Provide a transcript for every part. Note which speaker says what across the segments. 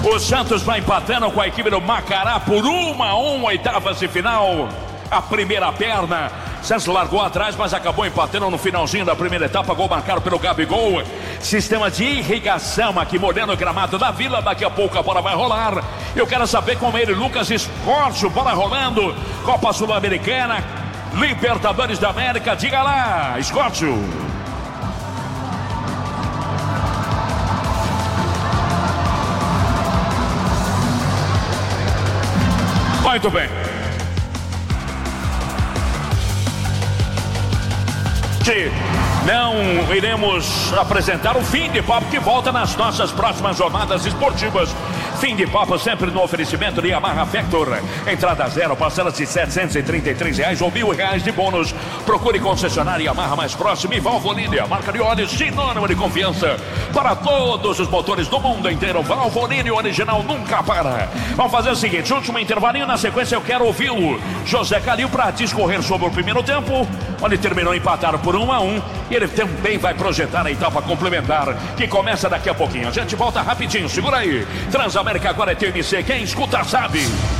Speaker 1: O Santos vai empatando com a equipe do Macará por 1-1, oitavas de final. A primeira perna, Santos largou atrás, mas acabou empatando no finalzinho da primeira etapa. Gol marcado pelo Gabigol. Sistema de irrigação aqui molhando o gramado da Vila. Daqui a pouco a bola vai rolar. Eu quero saber como ele, Lucas Esporte, bola rolando. Copa Sul-Americana, Libertadores da América. Diga lá, Scott. Muito bem. Não iremos apresentar o Fim de Papo, que volta nas nossas próximas jornadas esportivas. Fim de Papo sempre no oferecimento de Yamaha Factor. Entrada zero, parcelas de R$733 ou R$1.000 de bônus. Procure concessionária Yamaha mais próxima. E Valvoline, a marca de óleos sinônimo de confiança para todos os motores do mundo inteiro. Valvoline, o original nunca para. Vamos fazer o seguinte, último intervalinho. Na sequência eu quero ouvi-lo, José Calil, para discorrer sobre o primeiro tempo, onde terminou empatado por 1-1. E ele também vai projetar a etapa complementar, que começa daqui a pouquinho. A gente volta rapidinho, segura aí. Transamérica agora é TMC, quem escuta sabe.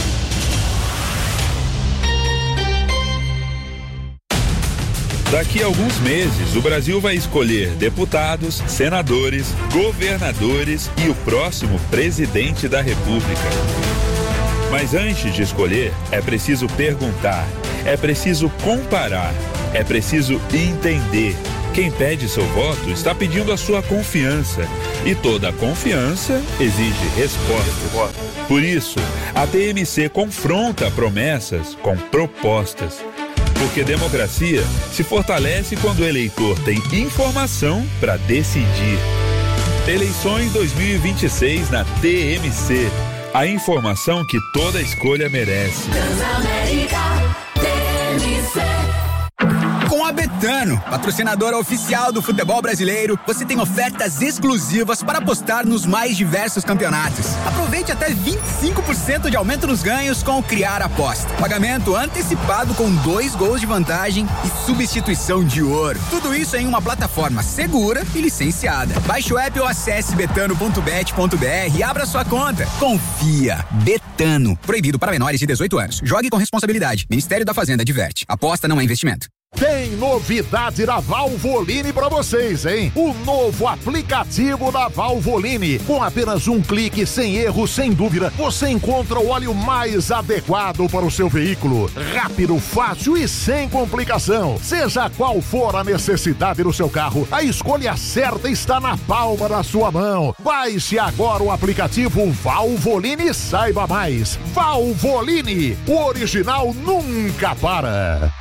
Speaker 2: Daqui a alguns meses, o Brasil vai escolher deputados, senadores, governadores e o próximo presidente da República. Mas antes de escolher, é preciso perguntar, é preciso comparar, é preciso entender. Quem pede seu voto está pedindo a sua confiança. E toda confiança exige resposta. Por isso, a TMC confronta promessas com propostas. Porque democracia se fortalece quando o eleitor tem informação para decidir. Eleições 2026 na TMC. A informação que toda escolha merece.
Speaker 3: Transamérica, TMC.
Speaker 4: Com a Betano, patrocinadora oficial do futebol brasileiro, você tem ofertas exclusivas para apostar nos mais diversos campeonatos. Aproveite até 25% de aumento nos ganhos com o Criar Aposta. Pagamento antecipado com 2 gols de vantagem e substituição de ouro. Tudo isso em uma plataforma segura e licenciada. Baixe o app ou acesse betano.bet.br e abra sua conta. Confia. Betano. Proibido para menores de 18 anos. Jogue com responsabilidade. Ministério da Fazenda adverte. Aposta não é investimento.
Speaker 5: Tem novidade da Valvoline pra vocês, hein? O novo aplicativo da Valvoline. Com apenas um clique, sem erro, sem dúvida, você encontra o óleo mais adequado para o seu veículo. Rápido, fácil e sem complicação. Seja qual for a necessidade do seu carro, a escolha certa está na palma da sua mão. Baixe agora o aplicativo Valvoline e saiba mais. Valvoline, o original nunca para.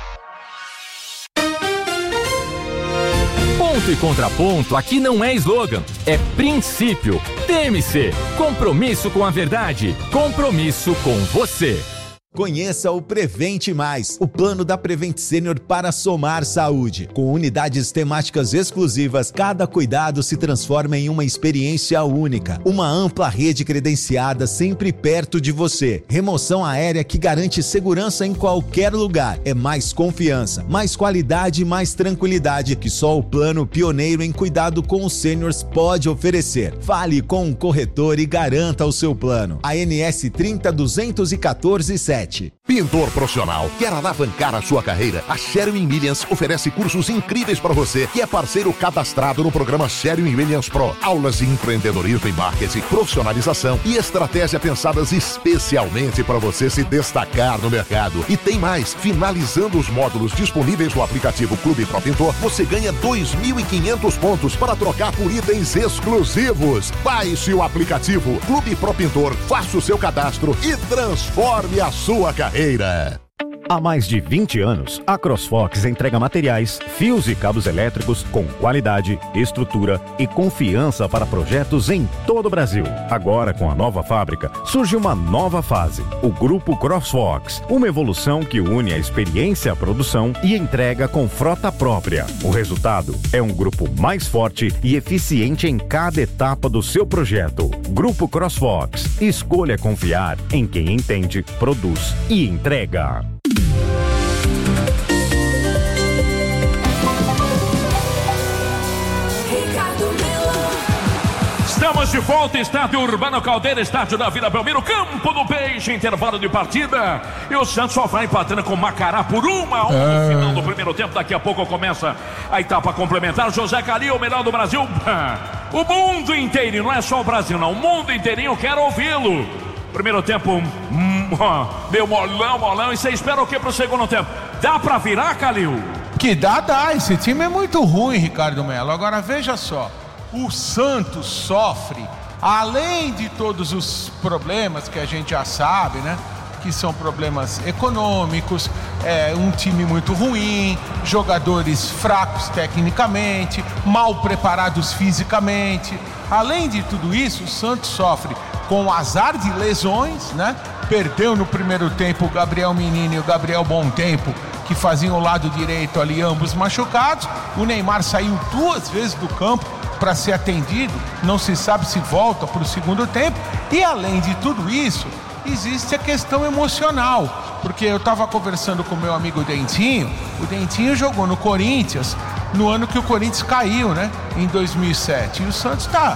Speaker 6: Ponto e contraponto aqui não é slogan, é princípio. TMC, compromisso com a verdade, compromisso com você.
Speaker 7: Conheça o Prevente Mais, o plano da Prevent Senior para somar saúde. Com unidades temáticas exclusivas, cada cuidado se transforma em uma experiência única. Uma ampla rede credenciada sempre perto de você. Remoção aérea que garante segurança em qualquer lugar. É mais confiança, mais qualidade e mais tranquilidade que só o plano pioneiro em cuidado com os seniors pode oferecer. Fale com um corretor e garanta o seu plano. ANS 30.214.7.
Speaker 5: Pintor profissional, quer alavancar a sua carreira? A Sherwin-Williams oferece cursos incríveis para você que é parceiro cadastrado no programa Sherwin-Williams Pro. Aulas de empreendedorismo e marketing, profissionalização e estratégia pensadas especialmente para você se destacar no mercado. E tem mais, finalizando os módulos disponíveis no aplicativo Clube Pro Pintor, você ganha 2.500 pontos para trocar por itens exclusivos. Baixe o aplicativo Clube Pro Pintor, faça o seu cadastro e transforme a sua carreira.
Speaker 8: Há mais de 20 anos, a CrossFox entrega materiais, fios e cabos elétricos com qualidade, estrutura e confiança para projetos em todo o Brasil. Agora, com a nova fábrica, surge uma nova fase, o Grupo CrossFox, uma evolução que une a experiência à produção e entrega com frota própria. O resultado é um grupo mais forte e eficiente em cada etapa do seu projeto. Grupo CrossFox. Escolha confiar em quem entende, produz e entrega.
Speaker 1: Estamos de volta, estádio Urbano Caldeira, estádio da Vila Belmiro, Campo do Peixe, intervalo de partida. E o Santos só vai empatando com o Macará por 1-1 no final do primeiro tempo. Daqui a pouco começa a etapa complementar. José Calil, o melhor do Brasil. O mundo inteirinho, não é só o Brasil não, o mundo inteirinho quer ouvi-lo. Primeiro tempo, meio molão. E você espera o que pro segundo tempo? Dá pra virar, Calil?
Speaker 9: Que dá. Esse time é muito ruim, Ricardo Melo. Agora veja só. O Santos sofre, além de todos os problemas que a gente já sabe, né? Que são problemas econômicos, um time muito ruim, jogadores fracos tecnicamente, mal preparados fisicamente. Além de tudo isso, o Santos sofre com o azar de lesões, né? Perdeu no primeiro tempo o Gabriel Menino e o Gabriel Bom Tempo, que faziam o lado direito ali, ambos machucados. O Neymar saiu 2 vezes do campo para ser atendido, não se sabe se volta para o segundo tempo. E além de tudo isso, existe a questão emocional, porque eu estava conversando com o meu amigo Dentinho. O Dentinho jogou no Corinthians no ano que o Corinthians caiu, né, em 2007, e o Santos está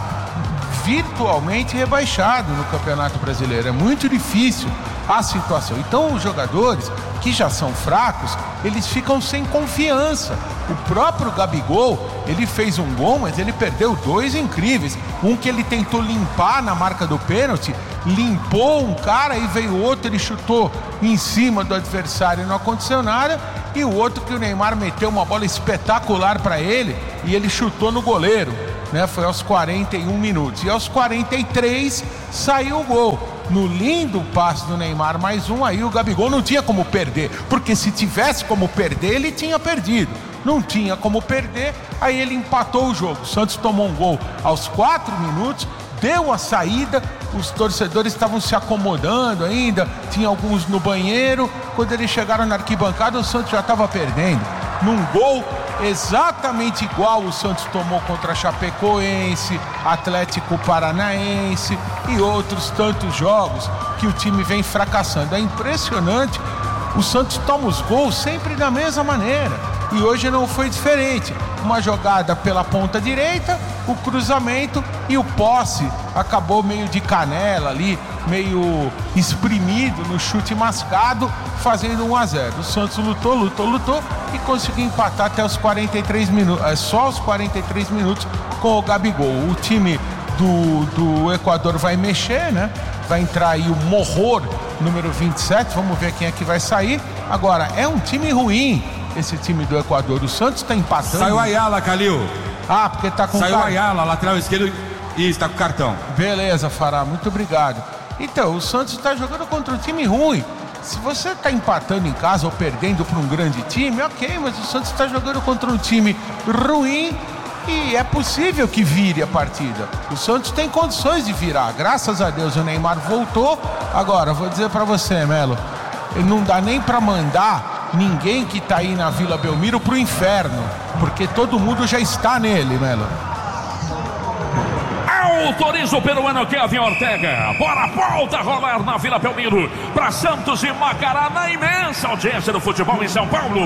Speaker 9: virtualmente rebaixado no Campeonato Brasileiro. É muito difícil a situação. Então os jogadores que já são fracos, eles ficam sem confiança. O próprio Gabigol, ele fez um gol, mas ele perdeu 2 incríveis. Um que ele tentou limpar na marca do pênalti, limpou um cara e veio outro, ele chutou em cima do adversário e não aconteceu nada. E o outro que o Neymar meteu uma bola espetacular para ele e ele chutou no goleiro, né? Foi aos 41 minutos. E aos 43 saiu o gol. No lindo passe do Neymar, mais um, aí o Gabigol não tinha como perder, porque se tivesse como perder, ele tinha perdido. Não tinha como perder, aí ele empatou o jogo. O Santos tomou um gol aos 4 minutos, deu a saída, os torcedores estavam se acomodando ainda, tinha alguns no banheiro. Quando eles chegaram na arquibancada, o Santos já estava perdendo. Num gol exatamente igual o Santos tomou contra Chapecoense, Atlético Paranaense e outros tantos jogos que o time vem fracassando. É impressionante, o Santos toma os gols sempre da mesma maneira. E hoje não foi diferente. Uma jogada pela ponta direita, o cruzamento e o posse acabou meio de canela ali, meio espremido no chute mascado, fazendo 1-0. O Santos lutou e conseguiu empatar até os 43 minutos, só aos 43 minutos com o Gabigol. O time do Equador vai mexer, né? Vai entrar aí o Morror, número 27, vamos ver quem é que vai sair. Agora, é um time ruim esse time do Equador. O Santos está empatando.
Speaker 10: Saiu Ayala, Calil.
Speaker 9: Ah, porque tá com
Speaker 10: Saiu Ayala, lateral esquerdo, e está com cartão.
Speaker 9: Beleza, Fará, muito obrigado. Então, o Santos está jogando contra um time ruim. Se você está empatando em casa ou perdendo para um grande time, ok, mas o Santos está jogando contra um time ruim e é possível que vire a partida. O Santos tem condições de virar. Graças a Deus o Neymar voltou. Agora, vou dizer para você, Melo, não dá nem para mandar ninguém que tá aí na Vila Belmiro pro inferno, porque todo mundo já está nele, Melo.
Speaker 1: Autoriza o peruano Kevin Ortega. Bora, volta a rolar na Vila Belmiro para Santos e Macará, na imensa audiência do futebol em São Paulo.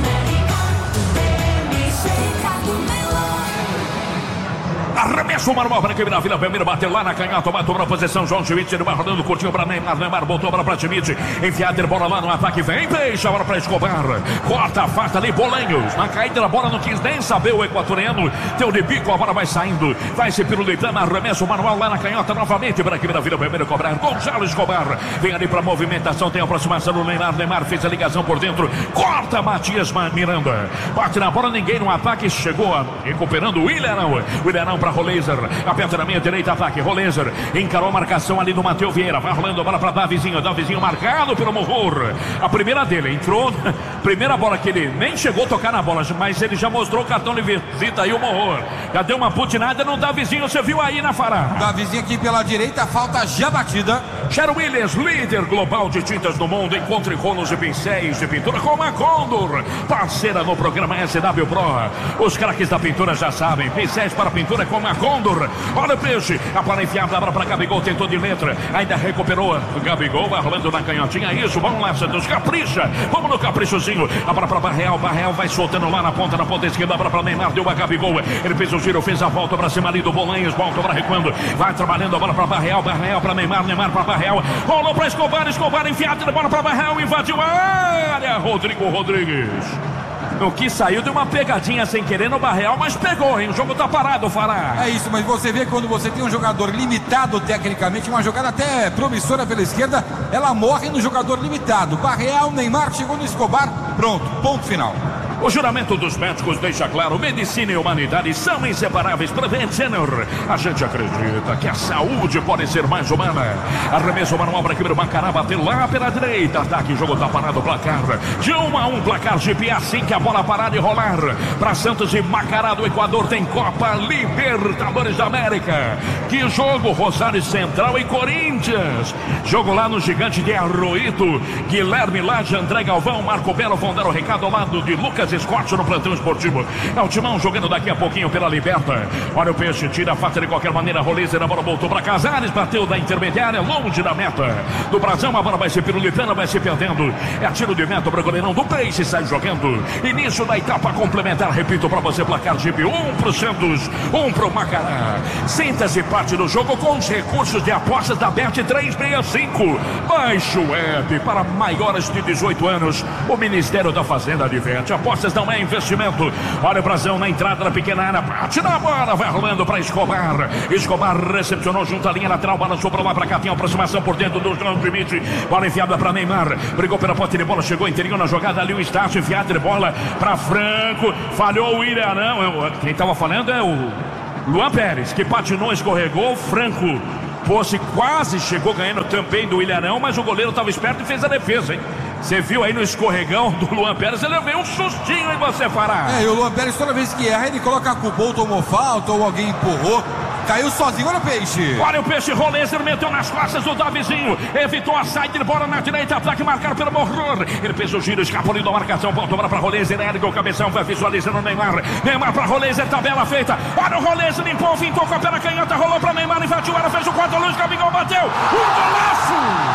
Speaker 1: Arremesso manual para a equipe da Vila Belmiro, bateu lá na canhota, tomou na posição João Schmidt, ele vai rodando, curtinho para Neymar, botou para Schmidt, enfiado, bola lá no ataque, vem, deixa a bola para Escobar, corta a faca ali, Bolanhos, na caída da bola, não quis nem saber o equatoriano, deu de bico, a bola vai saindo, vai se pirulitando, arremesso manual lá na canhota, novamente para a equipe da Vila Belmiro cobrar, Gonçalo Escobar, vem ali para a movimentação, tem a aproximação do Neymar fez a ligação por dentro, corta Matias Miranda, bate na bola, ninguém no ataque, chegou recuperando o Ilharão para Rolezer, aperta na meia direita, ataque, Rolezer, encarou a marcação ali do Matheus Vieira, vai rolando a bola para Davizinho marcado pelo Morror, a primeira dele, entrou, primeira bola que ele nem chegou a tocar na bola, mas ele já mostrou o cartão de visita aí o Morror, já deu uma putinada no Davizinho, você viu aí na Fará.
Speaker 10: Davizinho aqui pela direita, falta já batida.
Speaker 1: Sherwin Williams, líder global de tintas no mundo, encontre rolos e pincéis de pintura com a Condor, parceira no programa SW Pro, os craques da pintura já sabem, pincéis para pintura com uma Condor. Olha o peixe, a bola enfiada, abra para Gabigol, tentou de letra, ainda recuperou. O Gabigol vai rolando na canhotinha, isso, vamos lá, Santos, capricha, vamos no caprichozinho. A bola para Barreal vai soltando lá na ponta esquerda, abra para Neymar, deu a Gabigol, ele fez o giro, fez a volta para cima ali do Bolanhos, volta para recuando, vai trabalhando a bola para Barreal para Neymar para Barreal, rolou para Escobar enfiado de bola para Barreal, invadiu a área, Rodrigo Rodrigues. O que saiu de uma pegadinha sem querer no Barreal, mas pegou, hein? O jogo tá parado, Fará.
Speaker 10: É isso, mas você vê que quando você tem um jogador limitado tecnicamente, uma jogada até promissora pela esquerda, ela morre no jogador limitado. Barreal, Neymar, chegou no Escobar, pronto, ponto final.
Speaker 1: O juramento dos médicos deixa claro, medicina e humanidade são inseparáveis. Prevent Senior, a gente acredita que a saúde pode ser mais humana. Arremesso, manobra aqui, Macará bateu lá pela direita, ataque, jogo tá parado, placar de 1-1, placar de pé, assim que a bola parar de rolar. Para Santos e Macará do Equador tem Copa Libertadores da América. Que jogo, Rosário Central e Corinthians. Jogo lá no Gigante de Arroito, Guilherme Laje, André Galvão, Marco Belo vão dar o recado ao lado de Lucas Scott no plantão esportivo. É o Timão jogando daqui a pouquinho pela Liberta. Olha o peixe, tira a faca de qualquer maneira. Rolezer, a bola voltou para Casares, bateu da intermediária, longe da meta do Brasil. A bola vai se pirulitando, vai se perdendo. É tiro de vento para o goleirão do Peixe, sai jogando. Início da etapa complementar, repito para você, placar de 1 pro Santos, 1 pro Macará. Sinta-se parte do jogo com os recursos de apostas da Bet365. Baixe o app para maiores de 18 anos. O Ministério da Fazenda adverte. Apostas não é investimento. Olha o Brasil na entrada da pequena área, bate na bola, vai rolando para Escobar. Escobar recepcionou junto à linha lateral, balançou para lá para cá, tem aproximação por dentro do limite. Bola enfiada para Neymar, brigou pela pote de bola, chegou interior na jogada ali o Estácio, enfiada de bola para Franco, falhou o Ilharão. Quem estava falando é o Luan Pérez, que patinou, escorregou. Franco quase chegou ganhando também do Ilharão, mas o goleiro estava esperto e fez a defesa, hein? Você viu aí no escorregão do Luan Pérez, ele veio um sustinho em você, Fará.
Speaker 10: E o Luan Pérez toda vez que erra, ele coloca a culpa, ou tomou falta, ou alguém empurrou. Caiu sozinho, olha o peixe.
Speaker 1: Olha o peixe, Rolezer meteu nas costas do Davizinho. Evitou a saída de bola na direita, ataque marcado pelo Morror. Ele fez o giro, escapou da marcação, voltou para Rolezer, ergue o cabeção, vai visualizando o Neymar. Neymar para Rolezer, tabela feita. Olha o Rolezer, limpou, fintou com a pela canhota, rolou para Neymar, invadiu, ela fez o quarto luz, Gabigol bateu. Um golaço!